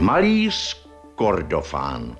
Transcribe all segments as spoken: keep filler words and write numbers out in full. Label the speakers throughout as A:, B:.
A: Malíř Kordofán.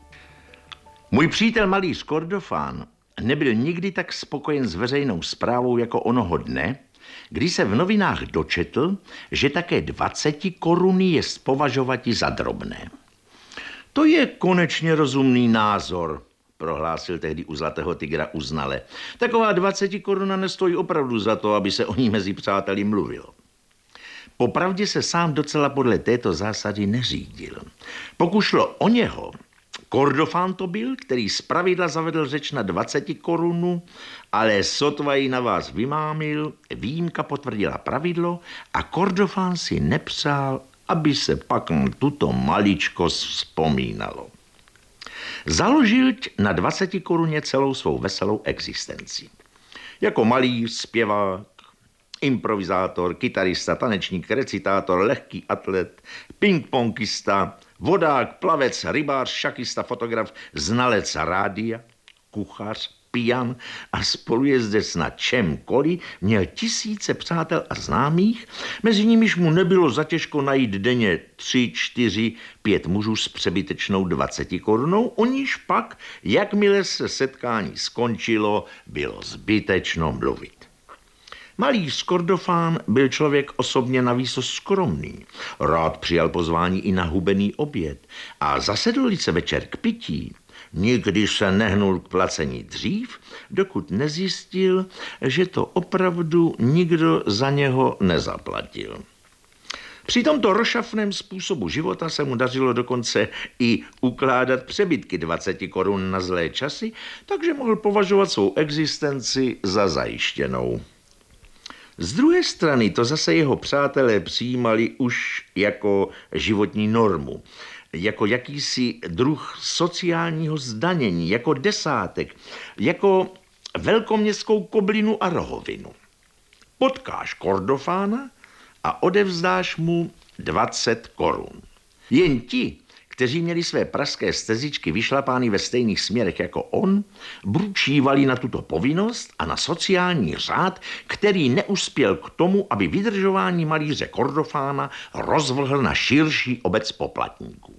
A: Můj přítel malíř Kordofán nebyl nikdy tak spokojen s veřejnou správou jako onoho dne, kdy se v novinách dočetl, že také dvaceti koruny je považovati za drobné. To je konečně rozumný názor, prohlásil tehdy u Zlatého tygra uznale. Taková dvaceti koruna nestojí opravdu za to, aby se o ní mezi přáteli mluvilo. Popravdě se sám docela podle této zásady neřídil. Pokud šlo o něho, Kordofán to byl, který zpravidla zavedl řeč na dvaceti korunu, ale sotva ji na vás vymámil, výjimka potvrdila pravidlo a Kordofán si nepřál, aby se pak na tuto maličkost vzpomínalo. Založil na dvaceti koruně celou svou veselou existenci. Jako malíř, zpěvák, improvizátor, kytarista, tanečník, recitátor, lehký atlet, pingpongista, vodák, plavec, rybář, šakista, fotograf, znalec rádia, kuchař, pijan a spolujezdec na čemkoliv, měl tisíce přátel a známých, mezi nimiž mu nebylo zatěžko najít denně tři, čtyři, pět mužů s přebytečnou dvaceti korunou, o níž pak, jakmile se setkání skončilo, bylo zbytečno mluvit. Malíř Kordofán byl člověk osobně navýsost skromný. Rád přijal pozvání i na hubený oběd a zasedl se večer k pití. Nikdy se nehnul k placení dřív, dokud nezjistil, že to opravdu nikdo za něho nezaplatil. Při tomto rošafném způsobu života se mu dařilo dokonce i ukládat přebytky dvaceti korun na zlé časy, takže mohl považovat svou existenci za zajištěnou. Z druhé strany to zase jeho přátelé přijímali už jako životní normu, jako jakýsi druh sociálního zdanění, jako desátek, jako velkoměstskou koblinu a rohovinu. Potkáš Kordofána a odevzdáš mu dvacet korun. Jen ti, kteří měli své pražské stezičky vyšlapány ve stejných směrech jako on, bručívali na tuto povinnost a na sociální řád, který neuspěl k tomu, aby vydržování malíře Kordofána rozvrhl na širší obec poplatníků.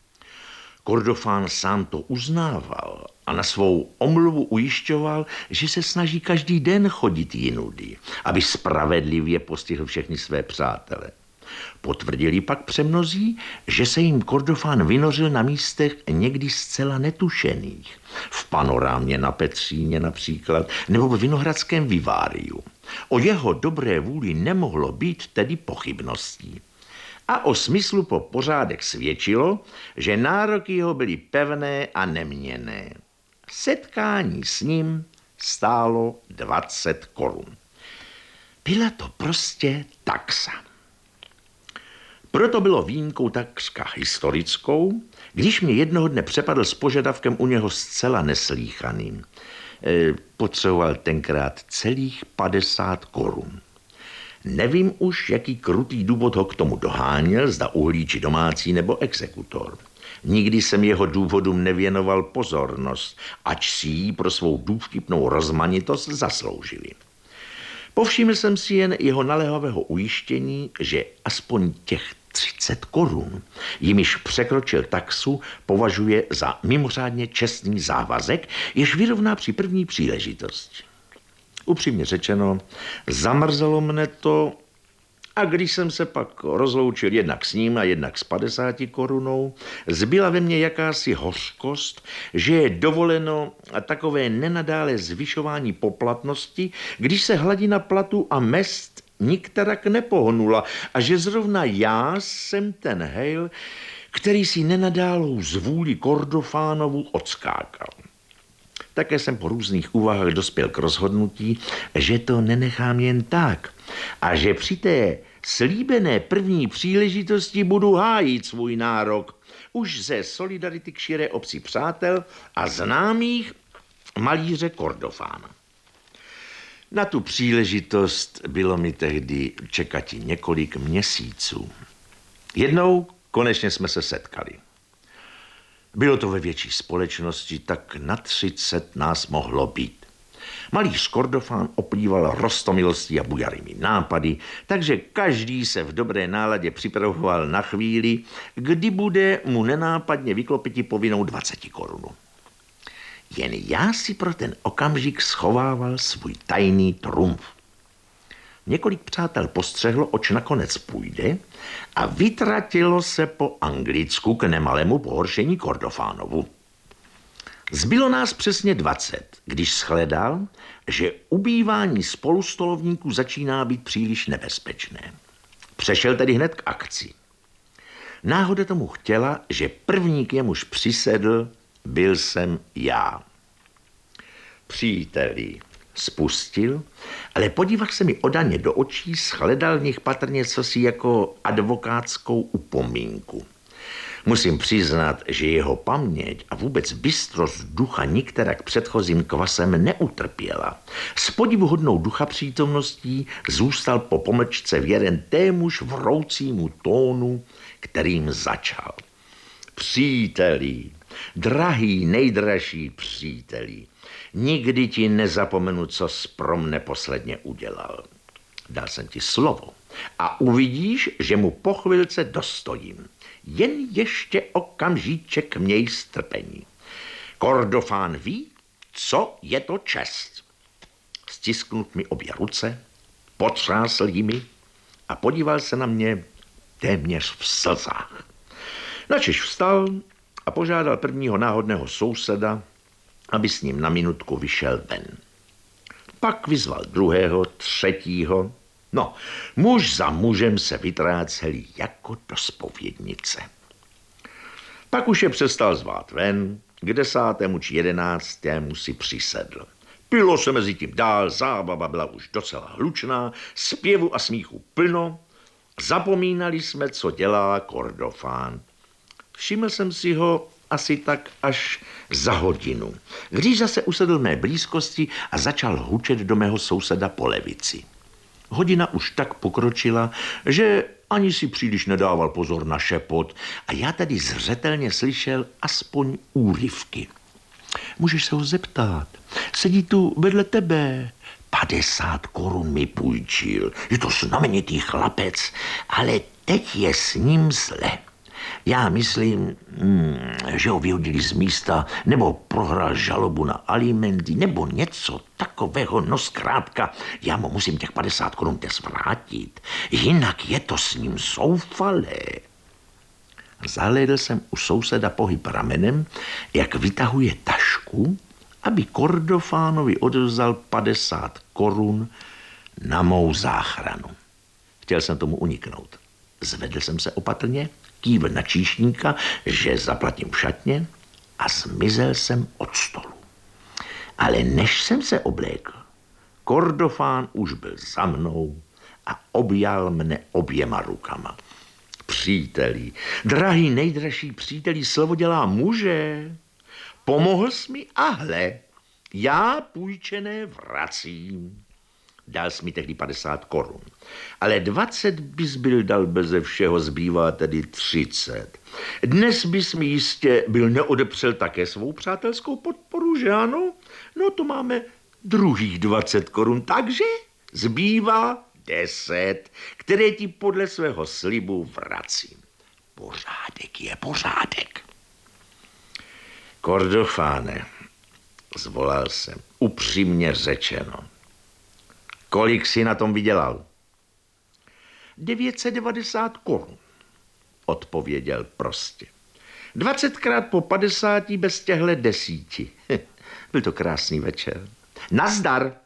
A: Kordofán sám to uznával a na svou omluvu ujišťoval, že se snaží každý den chodit jinudy, aby spravedlivě postihl všechny své přátele. Potvrdili pak přemnozí, že se jim Kordofán vynořil na místech někdy zcela netušených. V panorámě na Petříně například, nebo v Vinohradském viváriu. O jeho dobré vůli nemohlo být tedy pochybností. A o smyslu po pořádek svědčilo, že nároky jeho byly pevné a neměnné. Setkání s ním stálo dvacet korun. Byla to prostě taxa. Proto bylo výjimkou takřka historickou, když mě jednoho dne přepadl s požadavkem u něho zcela neslýchaným. E, potřeboval tenkrát celých padesát korun. Nevím už, jaký krutý důvod ho k tomu doháněl, zda uhlí či domácí nebo exekutor. Nikdy jsem jeho důvodům nevěnoval pozornost, ač si ji pro svou důvtipnou rozmanitost zasloužili. Povšiml jsem si jen jeho naléhavého ujištění, že aspoň těch třicet korun, jimiž překročil taxu, považuje za mimořádně čestný závazek, jež vyrovná při první příležitosti. Upřímně řečeno, zamrzelo mne to a když jsem se pak rozloučil jednak s ním a jednak s padesáti korunou, zbyla ve mně jakási hořkost, že je dovoleno takové nenadále zvyšování poplatnosti, když se hladina platu a mezd nikterak nepohnula a že zrovna já jsem ten hejl, který si nenadálou zvůli Kordofánovu odskákal. Také jsem po různých úvahách dospěl k rozhodnutí, že to nenechám jen tak a že při té slíbené první příležitosti budu hájit svůj nárok už ze solidarity k širé obci přátel a známých malíře Kordofána. Na tu příležitost bylo mi tehdy čekati několik měsíců. Jednou konečně jsme se setkali. Bylo to ve větší společnosti, tak na třicet nás mohlo být. Malíř Kordofán oplýval roztomilostí a bujarými nápady, takže každý se v dobré náladě připravoval na chvíli, kdy bude mu nenápadně vyklopiti povinnou dvaceti korunu. Jen já si pro ten okamžik schovával svůj tajný trumf. Několik přátel postřehlo, oč nakonec půjde a vytratilo se po Anglicku k nemalému pohoršení Kordofánovu. Zbylo nás přesně dvacet, když shledal, že ubývání spolustolovníků začíná být příliš nebezpečné. Přešel tedy hned k akci. Náhoda tomu chtěla, že první k němuž přisedl byl jsem já. Příteli, spustil, ale podíval se mi odaně do očí, shledal v nich patrně cosi jako advokátskou upomínku. Musím přiznat, že jeho paměť a vůbec bystrost ducha nikterak předchozím kvasem neutrpěla. S podivuhodnou ducha přítomností zůstal po pomlčce věren témuž vroucímu tónu, kterým začal. Příteli, drahý, nejdražší příteli, nikdy ti nezapomenu, co jsi pro mne posledně udělal. Dal jsem ti slovo a uvidíš, že mu po chvilce dostojím. Jen ještě okamžíček měj strpení. Kordofán ví, co je to čest. Stisknut mi obě ruce, potřásl jimi a podíval se na mě téměř v slzách. Načež vstal a požádal prvního náhodného souseda, aby s ním na minutku vyšel ven. Pak vyzval druhého, třetího. No, muž za mužem se vytráceli jako do zpovědnice. Pak už je přestal zvát ven, k desátému či jedenáctému si přisedl. Pilo se mezi tím dál, zábava byla už docela hlučná, zpěvu a smíchu plno. Zapomínali jsme, co dělá Kordofán. Všiml jsem si ho asi tak až za hodinu, když zase usedl v mé blízkosti a začal hučet do mého souseda po levici. Hodina už tak pokročila, že ani si příliš nedával pozor na šepot a já tady zřetelně slyšel aspoň úryvky. Můžeš se ho zeptat, sedí tu vedle tebe. padesát korun mi půjčil, je to znamenitý chlapec, ale teď je s ním zle. Já myslím, hmm, že ho vyhodili z místa, nebo prohrál žalobu na alimenty, nebo něco takového. No zkrátka, já mu musím těch padesát korun dnes vrátit, jinak je to s ním zoufalé. Zahlédl jsem u souseda pohyb ramenem, jak vytahuje tašku, aby Kordofánovi odevzdal padesát korun na mou záchranu. Chtěl jsem tomu uniknout. Zvedl jsem se opatrně, kývl na číšníka, že zaplatím v šatně a zmizel jsem od stolu. Ale než jsem se oblékl, Kordofán už byl za mnou a objal mne oběma rukama. Příteli, drahý nejdražší příteli, slovo dělá muže. Pomohl jsi mi a hle, já půjčené vracím. Dal jsi mi tehdy padesát korun, ale dvacet bys byl dal beze všeho, zbývá tedy třicet. Dnes bys mi jistě byl neodepřel také svou přátelskou podporu, že ano? No to máme druhých dvacet korun, takže zbývá deset, které ti podle svého slibu vracím. Pořádek je pořádek. Kordofáne, zvolal jsem, upřímně řečeno. Kolik jsi na tom vydělal? devět set devadesát korun, odpověděl prostě. Dvacetkrát po padesáti bez těhle desíti. Byl to krásný večer. Nazdar!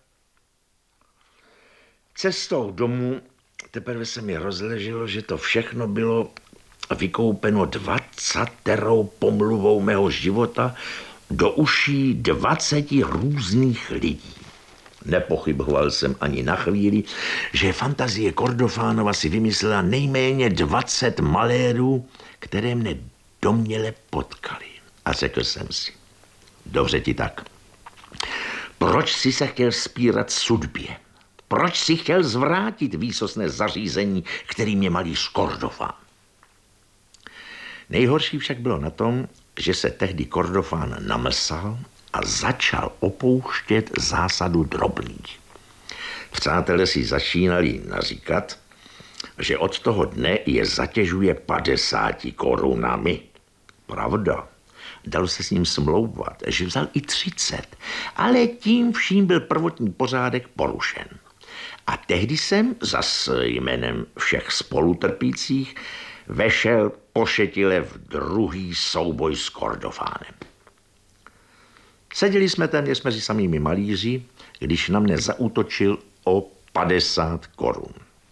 A: Cestou domů teprve se mi rozleželo, že to všechno bylo vykoupeno dvacaterou pomluvou mého života do uší dvaceti různých lidí. Nepochyboval jsem ani na chvíli, že fantazie Kordofánova si vymyslela nejméně dvacet malérů, které mne domněle potkali. A řekl jsem si, dobře ti tak. Proč jsi se chtěl spírat sudbě? Proč jsi chtěl zvrátit výsostné zařízení, který mě malíř Kordofán? Nejhorší však bylo na tom, že se tehdy Kordofán namlsal a začal opouštět zásadu drobných. Přátelé si začínali naříkat, že od toho dne je zatěžuje padesáti korunami. Pravda, dalo se s ním smlouvat, že vzal i třicet, ale tím vším byl prvotní pořádek porušen. A tehdy jsem zas jménem všech spolutrpících vešel pošetile v druhý souboj s Kordofánem. Seděli jsme téměř mezi samými malíři, když na mne zaútočil o padesát korun.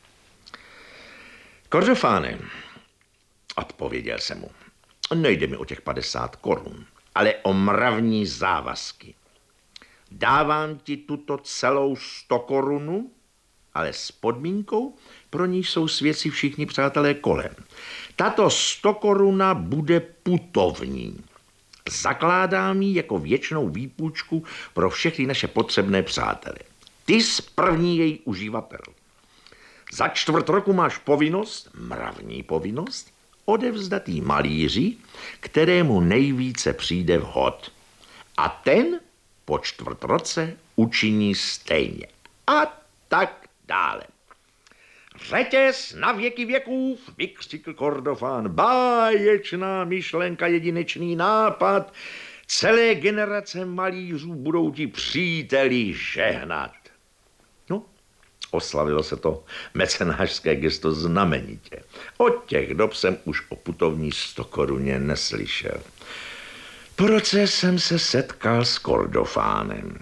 A: Kordofáne, odpověděl jsem mu, nejde mi o těch padesát korun, ale o mravní závazky. Dávám ti tuto celou sto korunu, ale s podmínkou, pro ní jsou svědci všichni přátelé kolem. Tato sto koruna bude putovní. Zakládám ji jako věčnou výpůjčku pro všechny naše potřebné přátele. Ty jsi první její uživatel. Za čtvrt roku máš povinnost, mravní povinnost, odevzdat jí malíři, kterému nejvíce přijde vhod. A ten po čtvrt roce učiní stejně. A tak dále. Řetěz na věky věků, vykřikl Kordofán. Báječná myšlenka, jedinečný nápad. Celé generace malířů budou ti příteli žehnat. No, oslavilo se to mecenášské gesto znamenitě. Od těch dob jsem už o putovní stokoruně neslyšel. Po roce jsem se setkal s Kordofánem.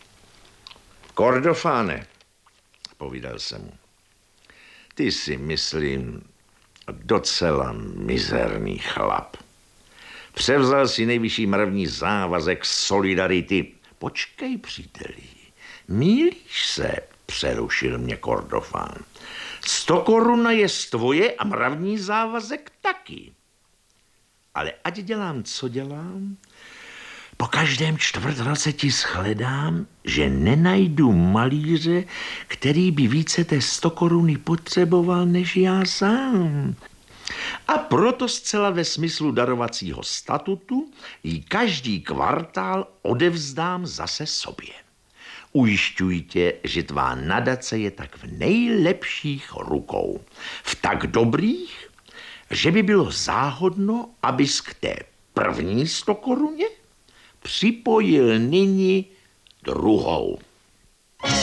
A: Kordofáne, povídal jsem mu, ty si, myslím, docela mizerný chlap. Převzal si nejvyšší mravní závazek solidarity. Počkej, příteli, mýlíš se, přerušil mě Kordofán. Sto koruna je tvoje a mravní závazek taky. Ale ať dělám, co dělám, po každém čtvrt roce ti shledám, že nenajdu malíře, který by více té sto koruny potřeboval než já sám. A proto zcela ve smyslu darovacího statutu ji každý kvartál odevzdám zase sobě. Ujišťuji tě, že tvá nadace je tak v nejlepších rukou. V tak dobrých, že by bylo záhodno, abys k té první sto koruně připojil nyní druhou.